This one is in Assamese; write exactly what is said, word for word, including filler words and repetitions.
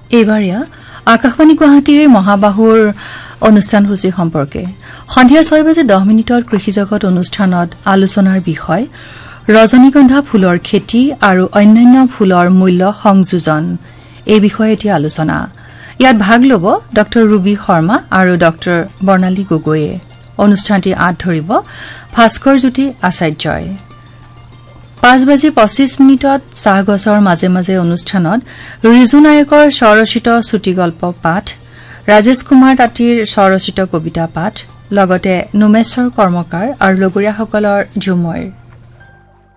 এবাৰিয়া আকাশবাণী গুৱাহাটীৰ মহাবাহুৰ অনুষ্ঠানসূচী সম্পৰ্কে সন্ধিয়া ছয় বাজি দহ মিনিটত কৃষি জগত অনুষ্ঠানত আলোচনাৰ বিষয় ৰজনীগন্ধা ফুলৰ খেতি আৰু অন্যান্য ফুলৰ মূল্য সংযোজন এই বিষয়ে এতিয়া আলোচনা ইয়াত ভাগ ল'ব ডক্টৰ ৰুবি শৰ্মা আৰু ডক্টৰ বৰ্ণালী গগৈয়ে অনুষ্ঠানটি আঁত ধৰিব ভাস্কৰ জ্যোতি আচাৰ্যই পাঁচ বাজি পঁচিছ মিনিটত চাহগছৰ মাজে মাজে অনুষ্ঠানত ৰিজু নায়কৰ স্বৰচিত চুটিগল্প পাঠ ৰাজেশ কুমাৰ তাঁতীৰ স্বৰচিত কবিতা পাঠ লগতে নোমেশ্বৰ কৰ্মকাৰ আৰু লগৰীয়াসকলৰ ঝুমুৰ